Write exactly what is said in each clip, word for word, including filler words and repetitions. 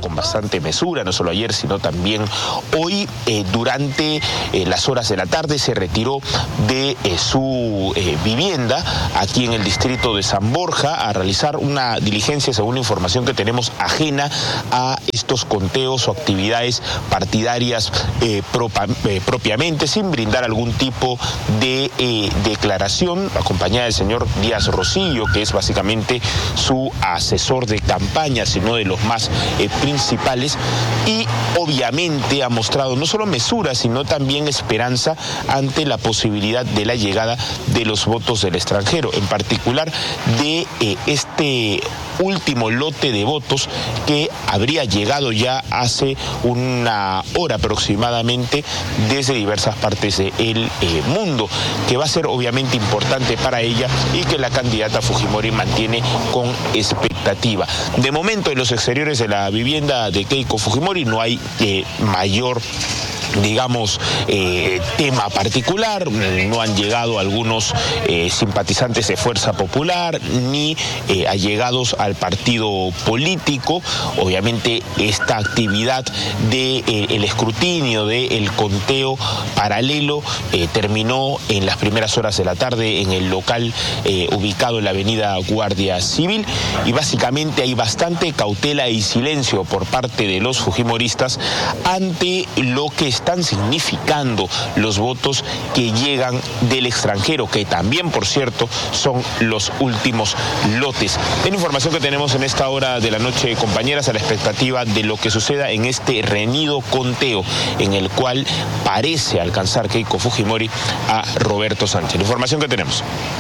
con bastante mesura, no solo ayer, sino también hoy. Eh, durante eh, las horas de la tarde se retiró de eh, su eh, vivienda aquí en el distrito de San Borja a realizar una diligencia, según la información que tenemos, ajena a estos conteos o actividades partidarias eh, propa, eh, propiamente, sin brindar algún tipo de eh, declaración, acompañada del señor Díaz Rosillo, que es básicamente su asesor de campaña, sino de los más eh, principales, y obviamente ha mostrado no solo mesura, sino también esperanza ante la posibilidad de la llegada de los votos del extranjero, en particular de eh, este último lote de votos que habría llegado ya hace una hora aproximadamente desde diversas partes del eh, mundo, que va a ser obviamente importante para ella y que la candidata Fujimori mantiene con expectativa. De momento, en los exteriores de la vivienda de Keiko Fujimori no hay eh, mayor digamos, eh, tema particular. No han llegado algunos eh, simpatizantes de Fuerza Popular, ni eh, allegados al partido político. Obviamente, esta actividad del de, eh, escrutinio, del conteo paralelo, eh, terminó en las primeras horas de la tarde en el local eh, ubicado en la avenida Guardia Civil, y básicamente hay bastante cautela y silencio por parte de los fujimoristas ante lo que están significando los votos que llegan del extranjero, que también, por cierto, son los últimos lotes. Es la información que tenemos en esta hora de la noche, compañeras, a la expectativa de lo que suceda en este reñido conteo en el cual parece alcanzar Keiko Fujimori a Roberto Sánchez. La información que tenemos.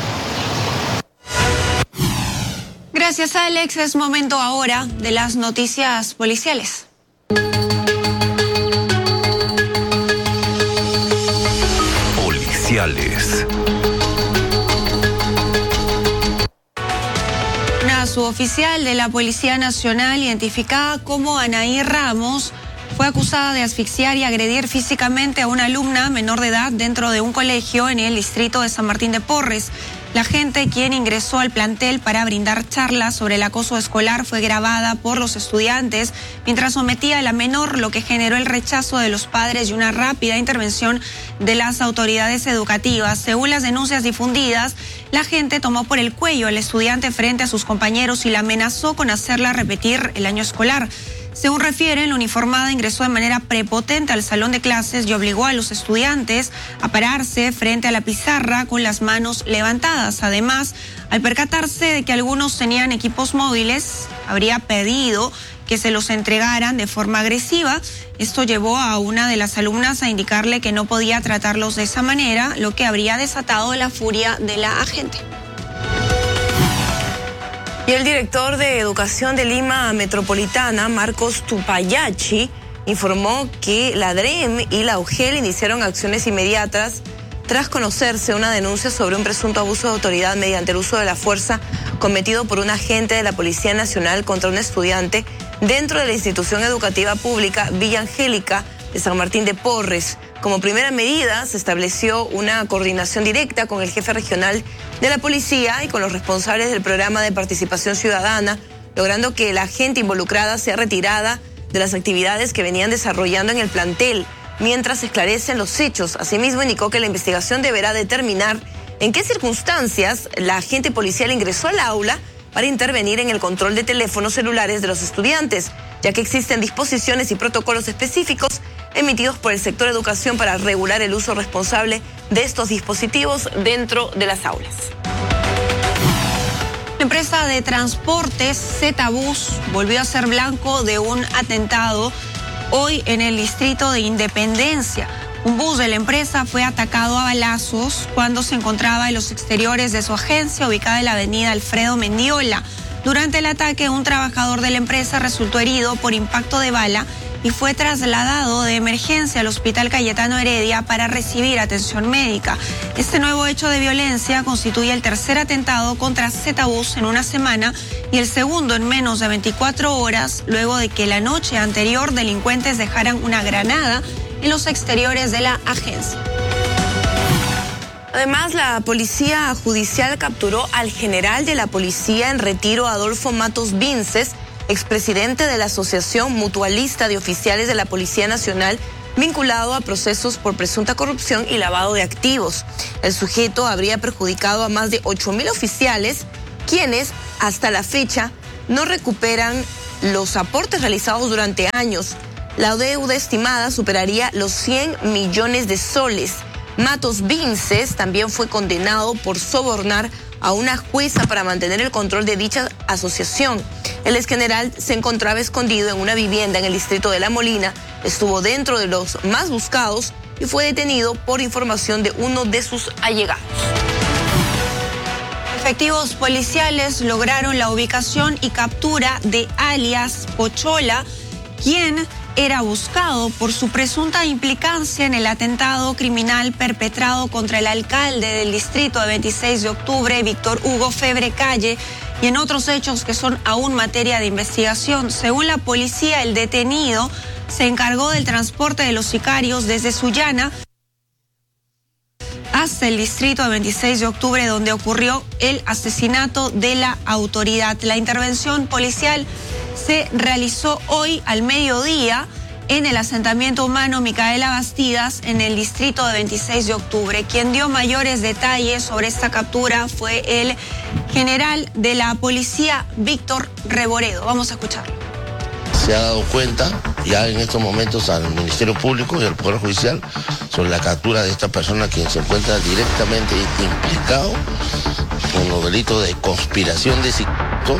Gracias, Alex. Es momento ahora de las noticias policiales. Policiales. Una suboficial de la Policía Nacional, identificada como Anaí Ramos, fue acusada de asfixiar y agredir físicamente a una alumna menor de edad dentro de un colegio en el distrito de San Martín de Porres. La agente, quien ingresó al plantel para brindar charlas sobre el acoso escolar, fue grabada por los estudiantes mientras sometía a la menor, lo que generó el rechazo de los padres y una rápida intervención de las autoridades educativas. Según las denuncias difundidas, la agente tomó por el cuello al estudiante frente a sus compañeros y la amenazó con hacerla repetir el año escolar. Según refieren, la uniformada ingresó de manera prepotente al salón de clases y obligó a los estudiantes a pararse frente a la pizarra con las manos levantadas. Además, al percatarse de que algunos tenían equipos móviles, habría pedido que se los entregaran de forma agresiva. Esto llevó a una de las alumnas a indicarle que no podía tratarlos de esa manera, lo que habría desatado la furia de la agente. Y el director de Educación de Lima Metropolitana, Marcos Tupayachi, informó que la D R E M y la U G E L iniciaron acciones inmediatas tras conocerse una denuncia sobre un presunto abuso de autoridad mediante el uso de la fuerza cometido por un agente de la Policía Nacional contra un estudiante dentro de la institución educativa pública Villa Angélica de San Martín de Porres. Como primera medida, se estableció una coordinación directa con el jefe regional de la policía y con los responsables del programa de participación ciudadana, logrando que la gente involucrada sea retirada de las actividades que venían desarrollando en el plantel, mientras se esclarecen los hechos. Asimismo, indicó que la investigación deberá determinar en qué circunstancias la agente policial ingresó al aula para intervenir en el control de teléfonos celulares de los estudiantes, ya que existen disposiciones y protocolos específicos emitidos por el sector educación para regular el uso responsable de estos dispositivos dentro de las aulas. La empresa de transportes Z-Bus volvió a ser blanco de un atentado hoy en el distrito de Independencia. Un bus de la empresa fue atacado a balazos cuando se encontraba en los exteriores de su agencia ubicada en la avenida Alfredo Mendiola. Durante el ataque, un trabajador de la empresa resultó herido por impacto de bala y fue trasladado de emergencia al Hospital Cayetano Heredia para recibir atención médica. Este nuevo hecho de violencia constituye el tercer atentado contra Z-Bus en una semana y el segundo en menos de veinticuatro horas, luego de que la noche anterior delincuentes dejaran una granada en los exteriores de la agencia. Además, la policía judicial capturó al general de la policía en retiro, Adolfo Matos Vinces, expresidente de la Asociación Mutualista de Oficiales de la Policía Nacional, vinculado a procesos por presunta corrupción y lavado de activos. El sujeto habría perjudicado a más de ocho mil oficiales, quienes hasta la fecha no recuperan los aportes realizados durante años. La deuda estimada superaría los cien millones de soles. Matos Vinces también fue condenado por sobornar a una jueza para mantener el control de dicha asociación. El exgeneral se encontraba escondido en una vivienda en el distrito de La Molina, estuvo dentro de los más buscados y fue detenido por información de uno de sus allegados. Efectivos policiales lograron la ubicación y captura de alias Pochola, quien era buscado por su presunta implicancia en el atentado criminal perpetrado contra el alcalde del distrito de veintiséis de octubre, Víctor Hugo Febre Calle, y en otros hechos que son aún materia de investigación. Según la policía, el detenido se encargó del transporte de los sicarios desde Sullana hasta el distrito de veintiséis de octubre, donde ocurrió el asesinato de la autoridad. La intervención policial se realizó hoy al mediodía en el asentamiento humano Micaela Bastidas, en el distrito de veintiséis de octubre. Quien dio mayores detalles sobre esta captura fue el general de la policía, Víctor Reboredo. Vamos a escucharlo. Se ha dado cuenta ya en estos momentos al Ministerio Público y al Poder Judicial sobre la captura de esta persona, quien se encuentra directamente implicado en los delitos de conspiración de sicariato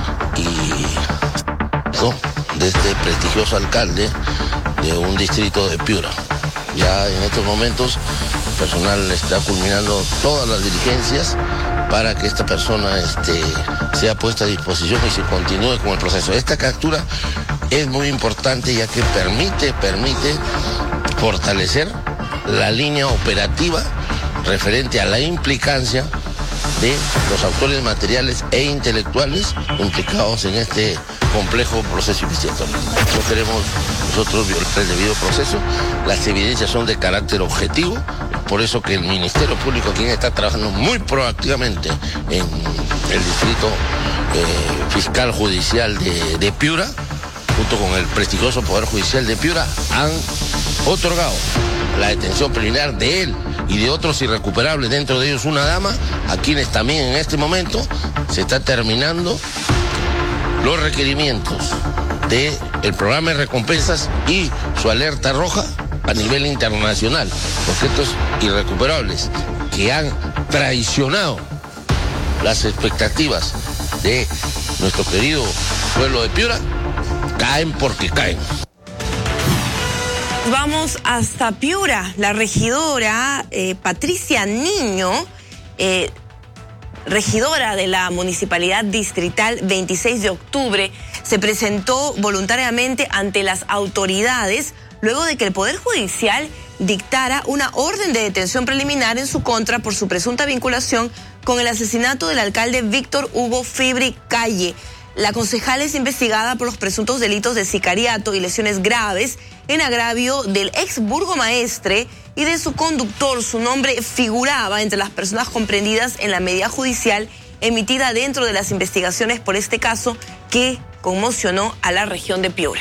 y ¿no? de este prestigioso alcalde de un distrito de Piura. Ya en estos momentos el personal está culminando todas las diligencias para que esta persona este, sea puesta a disposición y se continúe con el proceso. Esta captura es muy importante ya que permite, permite fortalecer la línea operativa referente a la implicancia de los autores materiales e intelectuales implicados en este complejo proceso investigatorio. No queremos nosotros violar el debido proceso, las evidencias son de carácter objetivo, por eso que el Ministerio Público, quien está trabajando muy proactivamente en el distrito eh, fiscal judicial de, de Piura, junto con el prestigioso Poder Judicial de Piura, han otorgado la detención preliminar de él y de otros irrecuperables, dentro de ellos una dama, a quienes también en este momento se está terminando los requerimientos del programa de recompensas y su alerta roja a nivel internacional, porque estos irrecuperables que han traicionado las expectativas de nuestro querido pueblo de Piura, caen porque caen. Vamos hasta Piura. La regidora eh, Patricia Niño, eh, regidora de la Municipalidad Distrital veintiséis de octubre, se presentó voluntariamente ante las autoridades luego de que el Poder Judicial dictara una orden de detención preliminar en su contra por su presunta vinculación con el asesinato del alcalde Víctor Hugo Febre Calle. La concejal es investigada por los presuntos delitos de sicariato y lesiones graves en agravio del ex burgomaestre y de su conductor. Su nombre figuraba entre las personas comprendidas en la medida judicial emitida dentro de las investigaciones por este caso que conmocionó a la región de Piura.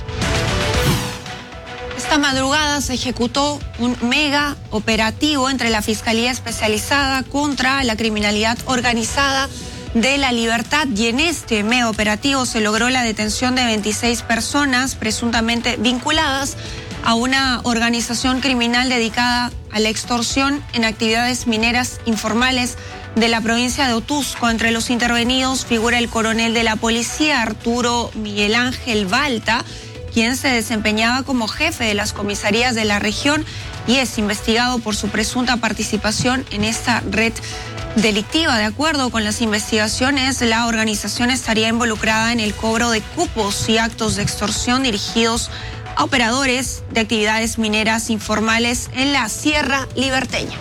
Esta madrugada se ejecutó un mega operativo entre la Fiscalía Especializada contra la Criminalidad Organizada de La Libertad, y en este mega operativo se logró la detención de veintiséis personas presuntamente vinculadas a una organización criminal dedicada a la extorsión en actividades mineras informales de la provincia de Otuzco. Entre los intervenidos figura el coronel de la policía, Arturo Miguel Ángel Balta, quien se desempeñaba como jefe de las comisarías de la región y es investigado por su presunta participación en esta red delictiva. De acuerdo con las investigaciones, la organización estaría involucrada en el cobro de cupos y actos de extorsión dirigidos a operadores de actividades mineras informales en la Sierra Liberteña.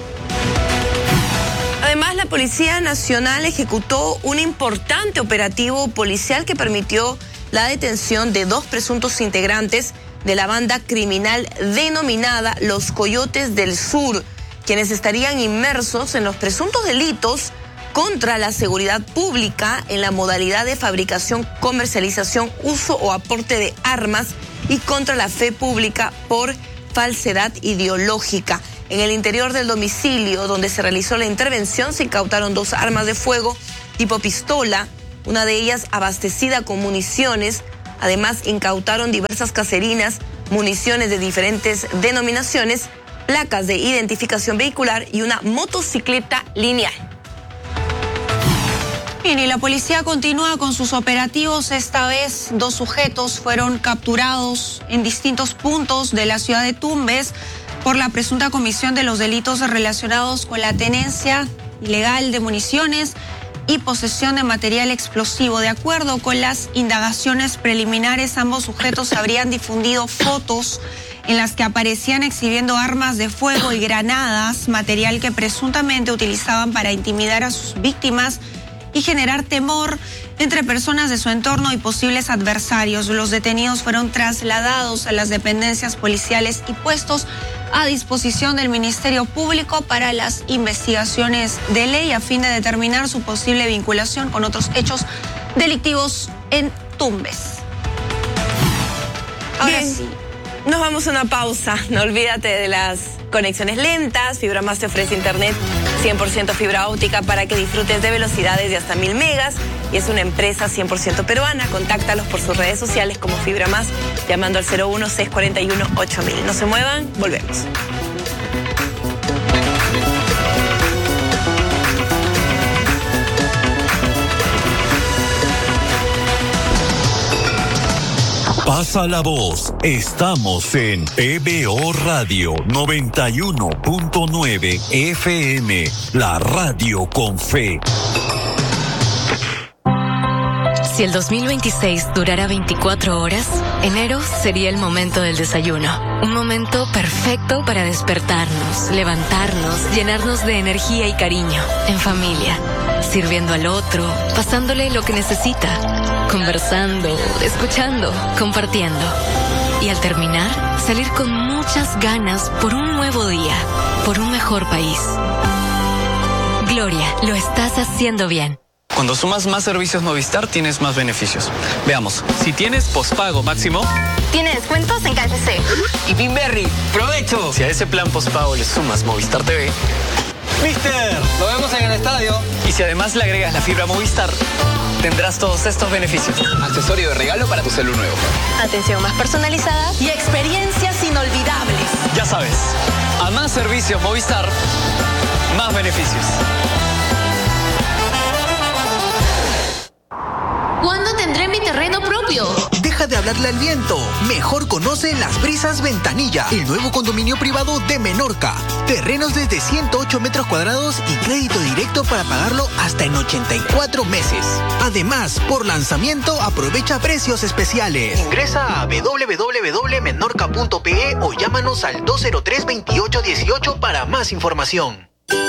Además, la Policía Nacional ejecutó un importante operativo policial que permitió la detención de dos presuntos integrantes de la banda criminal denominada Los Coyotes del Sur, quienes estarían inmersos en los presuntos delitos contra la seguridad pública en la modalidad de fabricación, comercialización, uso o aporte de armas y contra la fe pública por falsedad ideológica. En el interior del domicilio donde se realizó la intervención se incautaron dos armas de fuego tipo pistola, una de ellas abastecida con municiones. Además, incautaron diversas caserinas, municiones de diferentes denominaciones, placas de identificación vehicular y una motocicleta lineal. Bien, y la policía continúa con sus operativos. Esta vez dos sujetos fueron capturados en distintos puntos de la ciudad de Tumbes por la presunta comisión de los delitos relacionados con la tenencia ilegal de municiones y posesión de material explosivo. De acuerdo con las indagaciones preliminares, ambos sujetos habrían difundido fotos en las que aparecían exhibiendo armas de fuego y granadas, material que presuntamente utilizaban para intimidar a sus víctimas y generar temor entre personas de su entorno y posibles adversarios. Los detenidos fueron trasladados a las dependencias policiales y puestos a disposición del Ministerio Público para las investigaciones de ley a fin de determinar su posible vinculación con otros hechos delictivos en Tumbes. Ahora Bien, sí. Nos vamos a una pausa. No olvídate de las conexiones lentas. Fibra Más te ofrece internet cien por ciento fibra óptica para que disfrutes de velocidades de hasta mil megas. Y es una empresa cien por ciento peruana. Contáctalos por sus redes sociales como Fibra Más, llamando al cero uno, seis cuatro uno, ocho mil. No se muevan, volvemos. Pasa la voz. Estamos en P B O Radio noventa y uno punto nueve F M, la radio con fe. Si el dos mil veintiséis durara veinticuatro horas, enero sería el momento del desayuno. Un momento perfecto para despertarnos, levantarnos, llenarnos de energía y cariño, en familia, sirviendo al otro, pasándole lo que necesita, conversando, escuchando, compartiendo. Y al terminar, salir con muchas ganas por un nuevo día, por un mejor país. Gloria, lo estás haciendo bien. Cuando sumas más servicios Movistar, tienes más beneficios. Veamos, si tienes pospago máximo, tiene descuentos en K F C. Y Pinberry, ¡provecho! Si a ese plan pospago le sumas Movistar T V, ¡Mister! ¡Lo vemos en el estadio! Y si además le agregas la fibra Movistar, tendrás todos estos beneficios. Accesorio de regalo para tu celu nuevo. Atención más personalizada y experiencias inolvidables. Ya sabes, a más servicios Movistar, más beneficios. ¿Cuándo tendré mi terreno propio? Deja de hablarle al viento. Mejor conoce Las Brisas Ventanilla, el nuevo condominio privado de Menorca. Terrenos desde ciento ocho metros cuadrados y crédito directo para pagarlo hasta en ochenta y cuatro meses. Además, por lanzamiento, aprovecha precios especiales. Ingresa a w w w punto menorca punto p e o llámanos al dos cero tres, veintiocho dieciocho para más información.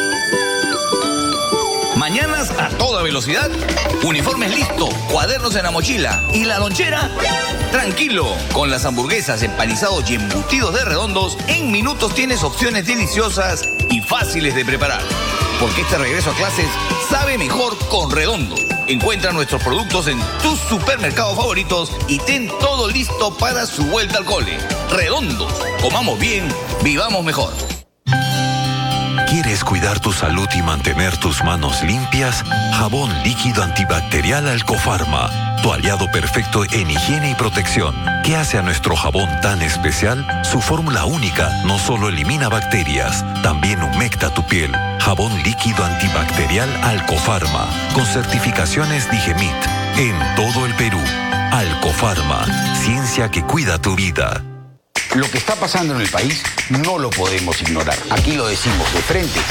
Mañanas a toda velocidad, uniformes listo, cuadernos en la mochila y la lonchera, tranquilo. Con las hamburguesas, empanizados y embutidos de Redondos, en minutos tienes opciones deliciosas y fáciles de preparar. Porque este regreso a clases sabe mejor con Redondos. Encuentra nuestros productos en tus supermercados favoritos y ten todo listo para su vuelta al cole. Redondos, comamos bien, vivamos mejor. ¿Quieres cuidar tu salud y mantener tus manos limpias? Jabón líquido antibacterial Alcofarma, tu aliado perfecto en higiene y protección. ¿Qué hace a nuestro jabón tan especial? Su fórmula única no solo elimina bacterias, también humecta tu piel. Jabón líquido antibacterial Alcofarma, con certificaciones Digemit, en todo el Perú. Alcofarma, ciencia que cuida tu vida. Lo que está pasando en el país no lo podemos ignorar. Aquí lo decimos de frente